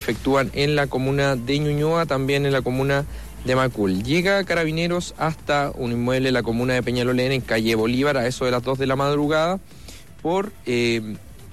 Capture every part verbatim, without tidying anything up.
efectúan en la comuna de Ñuñoa, también en la comuna de Macul. Llega Carabineros hasta un inmueble en la comuna de Peñalolén, en calle Bolívar, a eso de las dos de la madrugada, por eh,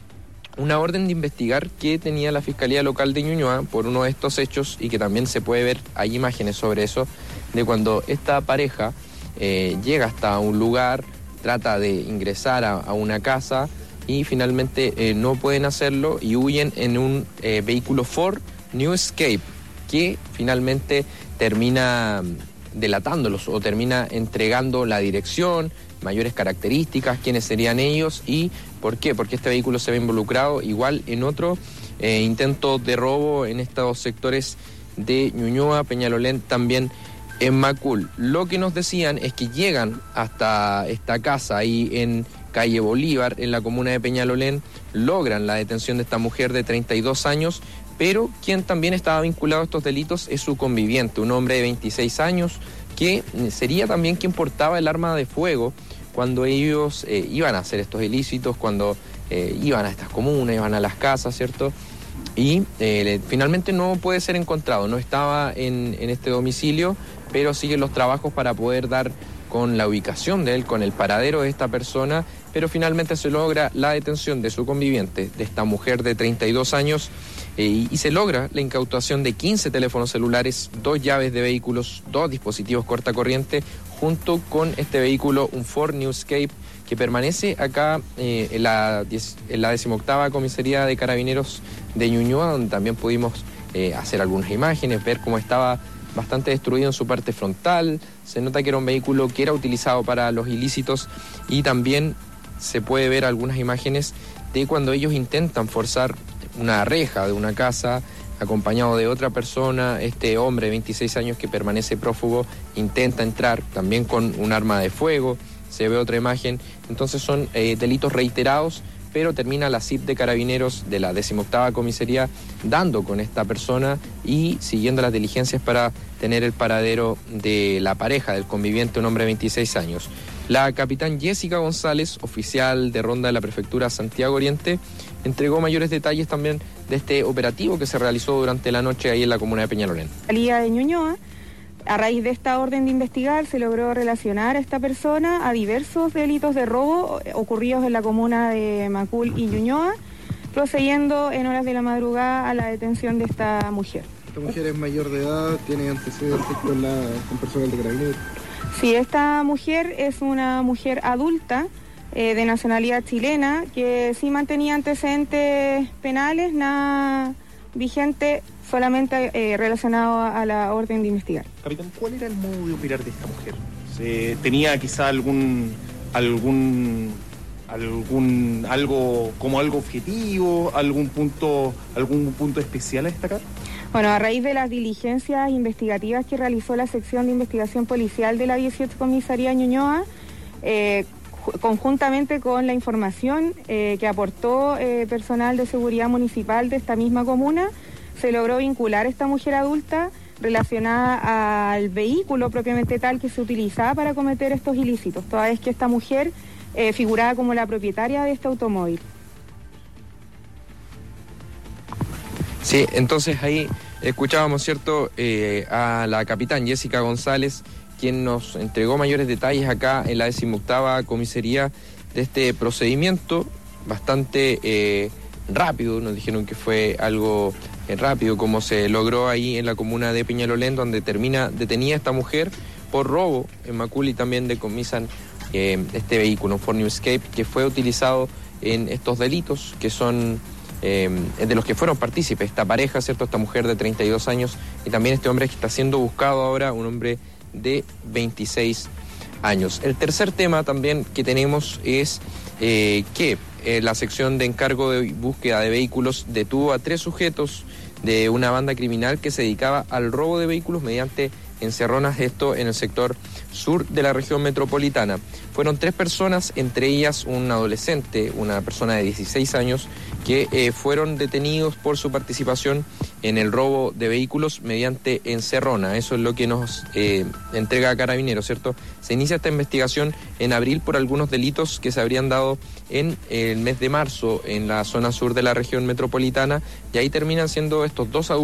una orden de investigar que tenía la Fiscalía Local de Ñuñoa por uno de estos hechos, y que también se puede ver, hay imágenes sobre eso, de cuando esta pareja eh, llega hasta un lugar, trata de ingresar a, a una casa y finalmente eh, no pueden hacerlo y huyen en un eh, vehículo Ford New Escape, que finalmente termina delatándolos o termina entregando la dirección, mayores características, quiénes serían ellos y por qué, porque este vehículo se ve involucrado igual en otro eh, intento de robo en estos sectores de Ñuñoa, Peñalolén, también en Macul. Lo que nos decían es que llegan hasta esta casa ahí en calle Bolívar, en la comuna de Peñalolén, logran la detención de esta mujer de treinta y dos años, pero quien también estaba vinculado a estos delitos es su conviviente, un hombre de veintiséis años, que sería también quien portaba el arma de fuego cuando ellos eh, iban a hacer estos ilícitos, cuando eh, iban a estas comunas, iban a las casas, ¿cierto? Y eh, finalmente no puede ser encontrado, no estaba en, en este domicilio, pero siguen los trabajos para poder dar con la ubicación de él, con el paradero de esta persona, pero finalmente se logra la detención de su conviviente, de esta mujer de treinta y dos años, eh, y, y se logra la incautación de quince teléfonos celulares, dos llaves de vehículos, dos dispositivos cortacorriente, junto con este vehículo, un Ford New Escape, que permanece acá eh, en, la, en la decimoctava comisaría de Carabineros de Ñuñoa, donde también pudimos eh, hacer algunas imágenes, ver cómo estaba bastante destruido en su parte frontal. Se nota que era un vehículo que era utilizado para los ilícitos, y también se puede ver algunas imágenes de cuando ellos intentan forzar una reja de una casa acompañado de otra persona. Este hombre de veintiséis años que permanece prófugo intenta entrar también con un arma de fuego. Se ve otra imagen. Entonces son eh, delitos reiterados, pero termina la C I P de Carabineros de la decimoctava comisaría dando con esta persona y siguiendo las diligencias para tener el paradero de la pareja del conviviente, un hombre de veintiséis años. La capitán Jessica González, oficial de ronda de la prefectura Santiago Oriente, entregó mayores detalles también de este operativo que se realizó durante la noche ahí en la comuna de Peñalolén. Salida de Ñuñoa. A raíz de esta orden de investigar, se logró relacionar a esta persona a diversos delitos de robo ocurridos en la comuna de Macul y Ñuñoa, procediendo en horas de la madrugada a la detención de esta mujer. ¿Esta mujer es mayor de edad? ¿Tiene antecedentes con, la, con personal de Carabineros? Sí, esta mujer es una mujer adulta eh, de nacionalidad chilena que sí mantenía antecedentes penales, nada vigente, solamente eh, relacionado a la orden de investigar. Capitán, ¿cuál era el modo de operar de esta mujer? ¿Se ¿Tenía quizá algún algún algún algo como algo objetivo, algún punto algún punto especial a destacar? Bueno, a raíz de las diligencias investigativas que realizó la sección de investigación policial de la dieciocho Comisaría Ñuñoa, eh, conjuntamente con la información eh, que aportó eh, personal de seguridad municipal de esta misma comuna, se logró vincular a esta mujer adulta relacionada al vehículo propiamente tal que se utilizaba para cometer estos ilícitos, toda vez que esta mujer eh, figuraba como la propietaria de este automóvil. Sí, entonces ahí escuchábamos, ¿cierto?, eh, a la capitán Jessica González, quien nos entregó mayores detalles acá en la decimoctava comisaría de este procedimiento bastante eh, rápido. Nos dijeron que fue algo eh, rápido como se logró ahí en la comuna de Peñalolén, donde termina detenida esta mujer por robo. En Macul y también decomisan eh, este vehículo, un Ford New Escape, que fue utilizado en estos delitos que son eh, de los que fueron partícipes esta pareja, ¿cierto?, esta mujer de treinta y dos años, y también este hombre que está siendo buscado ahora, un hombre de veintiséis años. El tercer tema también que tenemos es eh, que eh, la sección de encargo de búsqueda de vehículos detuvo a tres sujetos de una banda criminal que se dedicaba al robo de vehículos mediante encerronas, esto en el sector sur de la región metropolitana. Fueron tres personas, entre ellas un adolescente, una persona de dieciséis años, que eh, fueron detenidos por su participación en el robo de vehículos mediante encerrona. Eso es lo que nos eh, entrega Carabineros, ¿cierto? Se inicia esta investigación en abril por algunos delitos que se habrían dado en el mes de marzo en la zona sur de la región metropolitana, y ahí terminan siendo estos dos adultos